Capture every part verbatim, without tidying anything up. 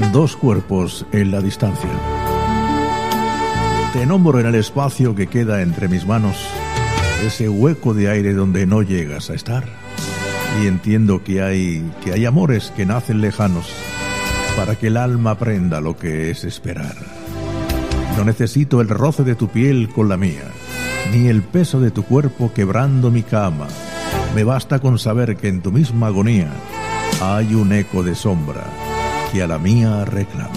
Dos cuerpos en la distancia. Te nombro en el espacio que queda entre mis manos, ese hueco de aire donde no llegas a estar. Y entiendo que hay, que hay amores que nacen lejanos para que el alma aprenda lo que es esperar. No necesito el roce de tu piel con la mía, ni el peso de tu cuerpo quebrando mi cama. Me basta con saber que en tu misma agonía hay un eco de sombra que a la mía reclama.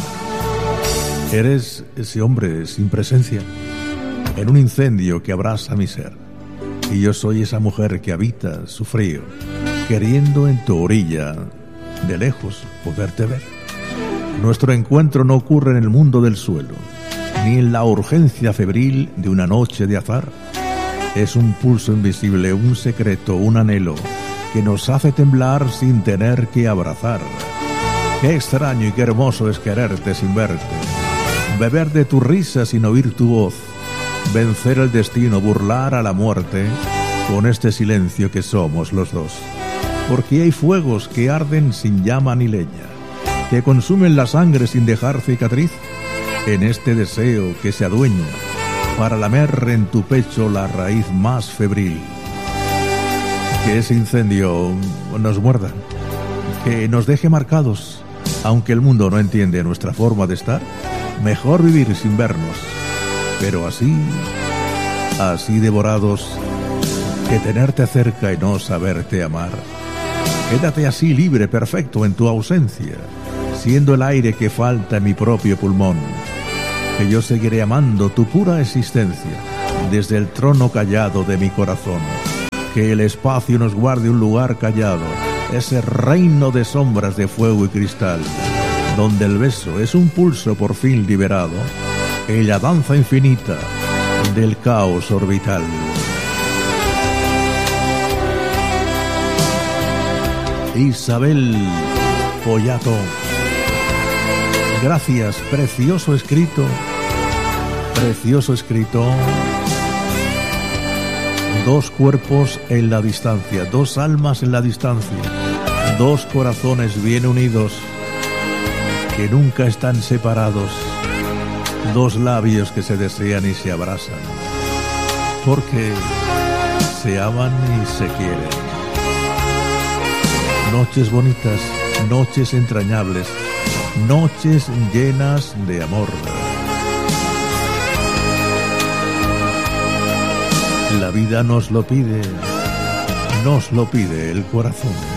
Eres ese hombre sin presencia en un incendio que abrasa mi ser, y yo soy esa mujer que habita su frío, queriendo en tu orilla de lejos poderte ver. Nuestro encuentro no ocurre en el mundo del suelo, ni en la urgencia febril de una noche de azar. Es un pulso invisible, un secreto, un anhelo que nos hace temblar sin tener que abrazar. Qué extraño y qué hermoso es quererte sin verte, beber de tu risa sin oír tu voz, vencer el destino, burlar a la muerte con este silencio que somos los dos. Porque hay fuegos que arden sin llama ni leña, que consumen la sangre sin dejar cicatriz, en este deseo que se adueña para lamer en tu pecho la raíz más febril. Que ese incendio nos muerda, que nos deje marcados. Aunque el mundo no entiende nuestra forma de estar, mejor vivir sin vernos, pero así, así devorados, que tenerte cerca y no saberte amar. Quédate así libre, perfecto en tu ausencia, siendo el aire que falta en mi propio pulmón, que yo seguiré amando tu pura existencia desde el trono callado de mi corazón. Que el espacio nos guarde un lugar callado, ese reino de sombras de fuego y cristal, donde el beso es un pulso por fin liberado en la danza infinita del caos orbital. Isabel Pollato. Gracias, precioso escrito, precioso escrito. Dos cuerpos en la distancia, dos almas en la distancia, dos corazones bien unidos que nunca están separados, dos labios que se desean y se abrazan, porque se aman y se quieren. Noches bonitas, noches entrañables, noches llenas de amor. La vida nos lo pide, nos lo pide el corazón.